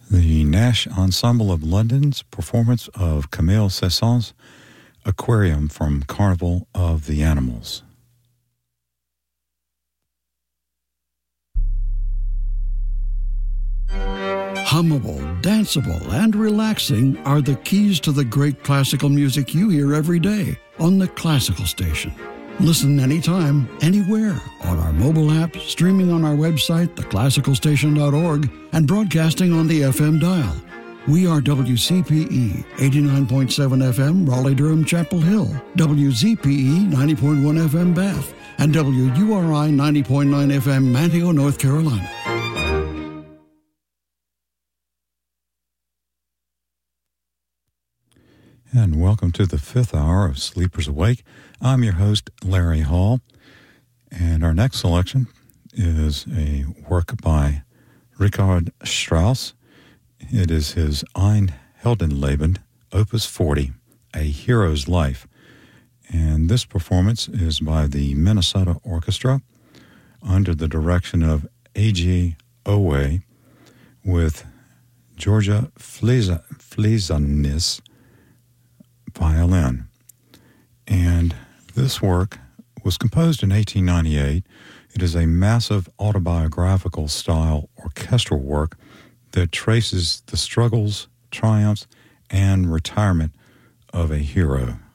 The Nash Ensemble of London's performance of Camille Saint-Saëns' Aquarium from Carnival of the Animals. Hummable, danceable, and relaxing are the keys to the great classical music you hear every day on the Classical Station. Listen anytime, anywhere, on our mobile app, streaming on our website, theclassicalstation.org, and broadcasting on the FM dial. We are WCPE 89.7 FM, Raleigh-Durham, Chapel Hill, WZPE 90.1 FM, Bath, and WURI 90.9 FM, Manteo, North Carolina. And welcome to the fifth hour of Sleepers Awake. I'm your host, Larry Hall, and our next selection is a work by Richard Strauss. It is his Ein Heldenleben, Opus 40, A Hero's Life. And this performance is by the Minnesota Orchestra under the direction of A.G. Owe with Georgia Fleisanis violin. And this work was composed in 1898. It is a massive autobiographical style orchestral work that traces the struggles, triumphs, and retirement of a hero.